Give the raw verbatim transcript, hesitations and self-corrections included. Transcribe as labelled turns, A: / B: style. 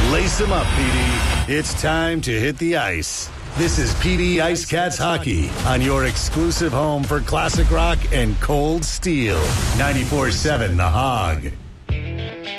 A: Lace 'em up, P D. It's time to hit the ice. This is P D Ice Cats Hockey on your exclusive home for classic rock and cold steel. ninety-four seven The Hog.